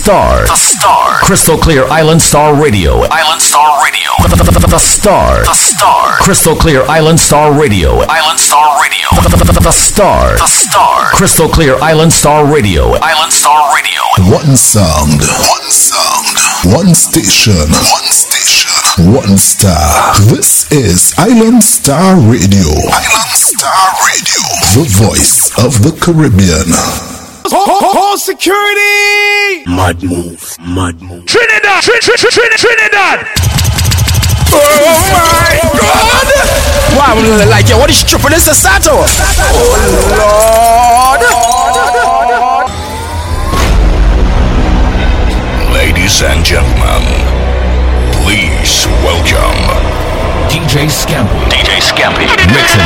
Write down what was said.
Star. The Star. Crystal Clear Island Star Radio. Island Star Radio. The Star. The Star. Crystal Clear Island Star Radio. Island Star Radio. The Star. The Star. Crystal Clear Island Star Radio. Island Star Radio. One sound. One sound. One station. One station. One star. This is Island Star Radio. Island Star Radio. The voice of the Caribbean. Hold security! Mad move, mad move. Trinidad! Trinidad! Oh my God! Why would you like it? What is tripping this Sato? Oh Lord! Ladies and gentlemen, please welcome DJ Scampy. DJ Scampy. Mixing